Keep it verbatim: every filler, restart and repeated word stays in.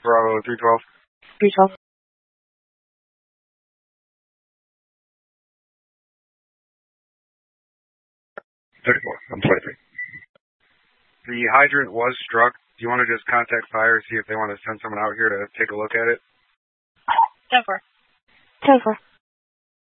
Bravo three twelve. three twelve. thirty-four. I'm twenty-three. The hydrant was struck. Do you want to just contact fire, see if they want to send someone out here to take a look at it? ten four. ten four.